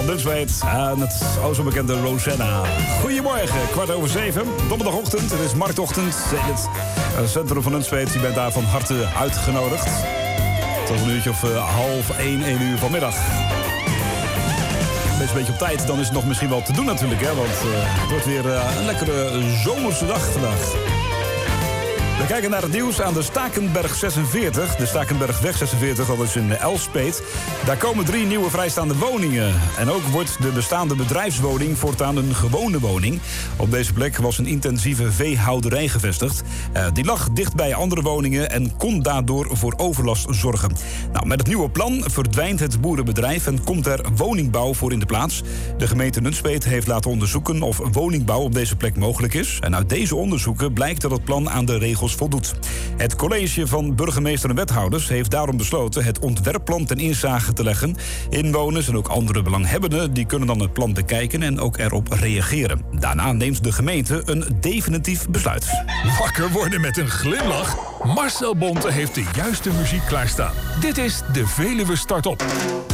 van Nunspeet en het zo bekende Rosanna. Goedemorgen, 7:15, donderdagochtend. Het is marktochtend in het centrum van Nunspeet. Je bent daar van harte uitgenodigd. Tot een uurtje of 1 uur vanmiddag. Een beetje op tijd, dan is het nog misschien wel te doen natuurlijk, hè? Want het wordt weer een lekkere zomerse dag vandaag. We kijken naar het nieuws aan de Stakenberg 46. De Stakenbergweg 46, dat is in Elspeet. Daar komen 3 nieuwe vrijstaande woningen. En ook wordt de bestaande bedrijfswoning voortaan een gewone woning. Op deze plek was een intensieve veehouderij gevestigd. Die lag dicht bij andere woningen en kon daardoor voor overlast zorgen. Nou, met het nieuwe plan verdwijnt het boerenbedrijf en komt er woningbouw voor in de plaats. De gemeente Nunspeet heeft laten onderzoeken of woningbouw op deze plek mogelijk is. En uit deze onderzoeken blijkt dat het plan aan de regels voldoet. Het college van burgemeester en wethouders heeft daarom besloten het ontwerpplan ten inzage te leggen. Inwoners en ook andere belanghebbenden die kunnen dan het plan bekijken en ook erop reageren. Daarna neemt de gemeente een definitief besluit. Wakker worden met een glimlach? Marcel Bonte heeft de juiste muziek klaarstaan. Dit is de Veluwe Start-op.